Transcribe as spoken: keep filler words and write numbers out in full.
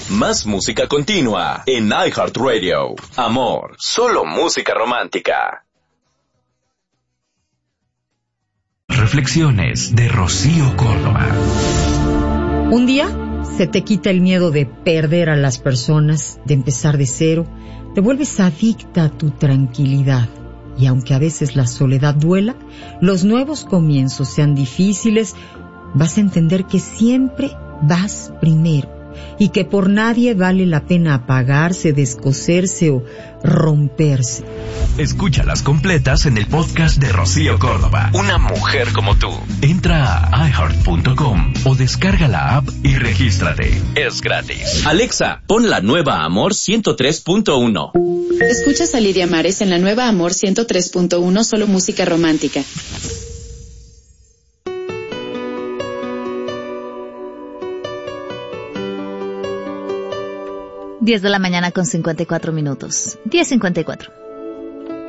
Más música continua en iHeartRadio. Amor, solo música romántica. Reflexiones de Rocío Córdoba. Un día se te quita el miedo de perder a las personas, de empezar de cero, te vuelves adicta a tu tranquilidad. Y aunque a veces la soledad duela, los nuevos comienzos sean difíciles, vas a entender que siempre vas primero y que por nadie vale la pena apagarse, descoserse o romperse. Escúchalas completas en el podcast de Rocío Córdoba. Una mujer como tú. Entra a i heart punto com o descarga la app y regístrate. Es gratis. Alexa, pon la nueva Amor ciento tres punto uno. Escuchas a Lidia Mares en la nueva Amor ciento tres punto uno, solo música romántica. diez de la mañana con cincuenta y cuatro minutos. diez cincuenta y cuatro.